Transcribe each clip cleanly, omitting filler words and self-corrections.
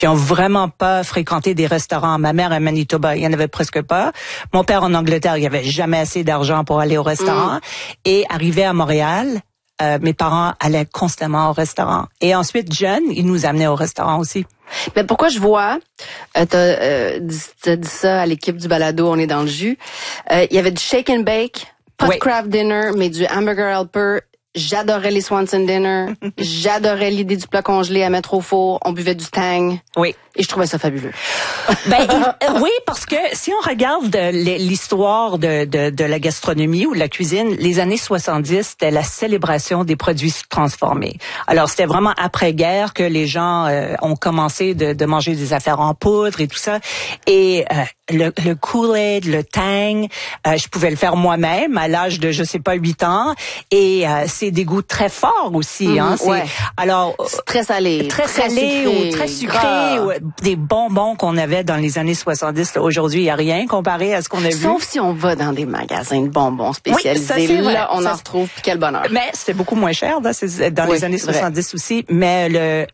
qui ont vraiment pas fréquenté des restaurants. Ma mère à Manitoba, il y en avait presque pas. Mon père en Angleterre, il y avait jamais assez d'argent pour aller au restaurant. Et arrivé à Montréal, mes parents allaient constamment au restaurant. Et ensuite, jeunes, ils nous amenaient au restaurant aussi. Mais pourquoi je vois, t'as dit ça à l'équipe du balado, on est dans le jus. Il y avait du shake and bake, pas de craft dinner, mais du hamburger helper. J'adorais les Swanson Dinner. J'adorais l'idée du plat congelé à mettre au four. On buvait du Tang. Oui. Et je trouvais ça fabuleux. Oui, parce que si on regarde l'histoire de la gastronomie ou de la cuisine, les années 70, c'était la célébration des produits transformés. Alors, c'était vraiment après-guerre que les gens ont commencé de manger des affaires en poudre et tout ça. Et le Kool-Aid, le Tang, je pouvais le faire moi-même à l'âge de, je sais pas, 8 ans. Et c'est des goûts très forts aussi. Alors, c'est très salé. Très salé sucré, ou très sucré. Ou des bonbons qu'on avait dans les années 70. Aujourd'hui, il n'y a rien comparé à ce qu'on a vu. Sauf si on va dans des magasins de bonbons spécialisés. Oui, ça, là, on en retrouve. Puis quel bonheur. Mais c'était beaucoup moins cher dans les années 70 aussi. Mais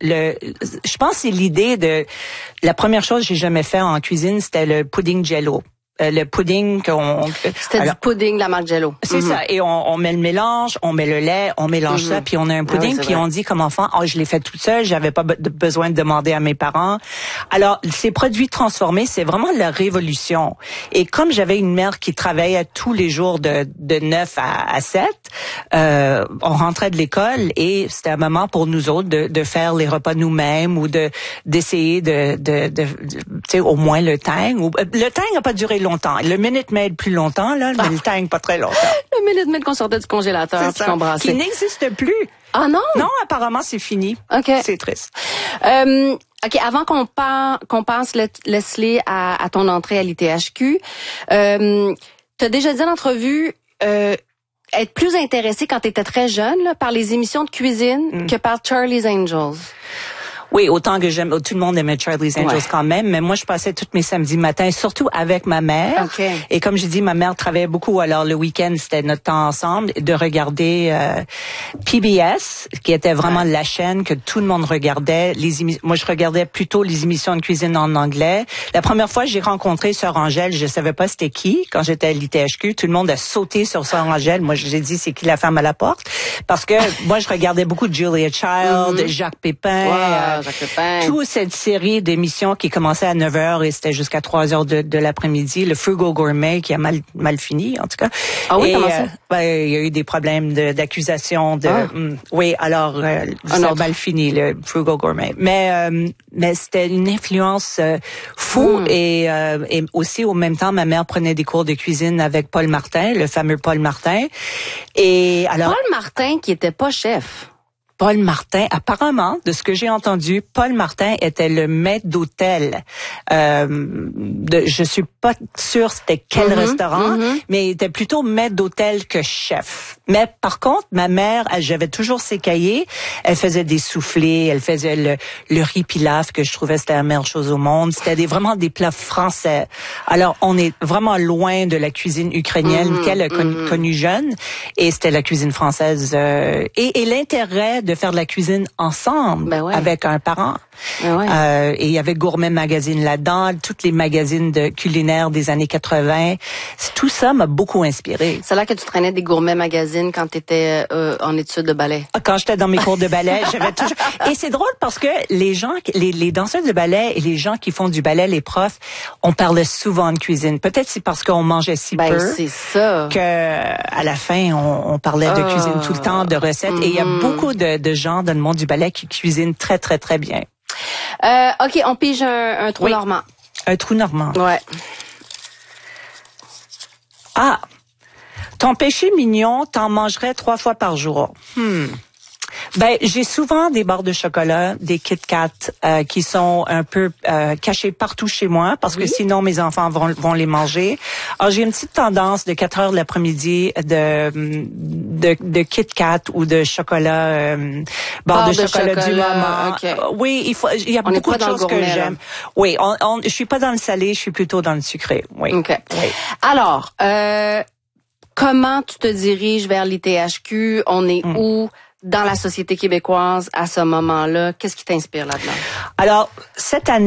je pense que c'est l'idée de... La première chose que j'ai jamais fait en cuisine, c'était le pudding Jell-O. Le pudding C'était du pudding de la marque Jell-O. C'est ça. Et on met le mélange, on met le lait, on mélange ça, puis on a un pudding, puis on dit comme enfant, je l'ai fait toute seule, j'avais pas besoin de demander à mes parents. Alors, ces produits transformés, c'est vraiment la révolution. Et comme j'avais une mère qui travaillait tous les jours de 9 à 7, on rentrait de l'école et c'était un moment pour nous autres de faire les repas nous-mêmes ou d'essayer de tu sais, au moins le Tang. Le Tang n'a pas duré longtemps. Le Minute Maid plus longtemps, là, mais le Tang pas très longtemps. Le Minute Maid qu'on sortait du congélateur puis qu'on brassait. Qui n'existe plus. Ah non? Non, apparemment, c'est fini. OK. C'est triste. OK, avant qu'on passe, Leslie, à ton entrée à l'ITHQ, t'as déjà dit en entrevue être plus intéressée quand t'étais très jeune là, par les émissions de cuisine que par Charlie's Angels. Oui, autant que j'aime, tout le monde aimait Charlie's Angels quand même, mais moi je passais tous mes samedis matins, surtout avec ma mère. Okay. Et comme j'ai dit, ma mère travaillait beaucoup, alors le week-end c'était notre temps ensemble de regarder PBS, qui était vraiment la chaîne que tout le monde regardait. Moi je regardais plutôt les émissions de cuisine en anglais. La première fois que j'ai rencontré Sœur Angèle, je savais pas c'était qui. Quand j'étais à l'ITHQ, tout le monde a sauté sur Sœur Angèle. Moi j'ai dit c'est qui la femme à la porte, parce que moi je regardais beaucoup de Julia Child, Jacques Pépin. Toute cette série d'émissions qui commençait à 9h et c'était jusqu'à 3h de l'après-midi, le Frugal Gourmet qui a mal fini en tout cas. Ah oui, comment ça? Il y a eu des problèmes d'accusation oui, alors ça a mal fini le Frugal Gourmet. Mais c'était une influence fou et aussi au même temps ma mère prenait des cours de cuisine avec Paul Martin, le fameux Paul Martin. Et alors Paul Martin qui était pas chef. Paul Martin, apparemment, de ce que j'ai entendu, Paul Martin était le maître d'hôtel. Je suis pas sûre c'était quel restaurant, mais il était plutôt maître d'hôtel que chef. Mais par contre, ma mère, j'avais toujours ses cahiers. Elle faisait des soufflés, elle faisait le riz pilaf que je trouvais c'était la meilleure chose au monde. C'était vraiment des plats français. Alors, on est vraiment loin de la cuisine ukrainienne qu'elle a connue jeune, et c'était la cuisine française. Et l'intérêt de faire de la cuisine ensemble avec un parent. Et il y avait Gourmet Magazine là-dedans, toutes les magazines de culinaires des années 80. Tout ça m'a beaucoup inspiré. C'est là que tu traînais des Gourmet Magazine quand tu étais en études de ballet. Quand j'étais dans mes cours de ballet, j'avais toujours... Et c'est drôle parce que les gens, les danseurs de ballet et les gens qui font du ballet, les profs, on parlait souvent de cuisine. Peut-être c'est parce qu'on mangeait si peu. C'est ça. Que à la fin, on parlait de cuisine tout le temps, de recettes. Et il y a beaucoup de gens dans le monde du ballet qui cuisinent très, très, très bien. OK, on pige un trou normand. Un trou normand. Ouais. Ah! Ton péché mignon, t'en mangerais 3 fois par jour. Ben, j'ai souvent des barres de chocolat, des Kit Kat qui sont un peu cachées partout chez moi parce que sinon mes enfants vont les manger. Alors j'ai une petite tendance de 4h de l'après-midi de Kit Kat ou de chocolat barres de chocolat du maman. Okay. Oui, il y a beaucoup de choses que j'aime. Oui, je suis pas dans le salé, je suis plutôt dans le sucré. Oui. Okay. Oui. Alors, comment tu te diriges vers l'ITHQ? On est où dans la société québécoise à ce moment-là? Qu'est-ce qui t'inspire là-dedans? Alors, cette année,